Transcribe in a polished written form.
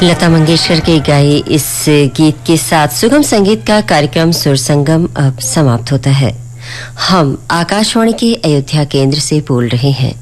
लता मंगेशकर के गाए इस गीत के साथ सुगम संगीत का कार्यक्रम सुर संगम अब समाप्त होता है। हम आकाशवाणी के अयोध्या केंद्र से बोल रहे हैं।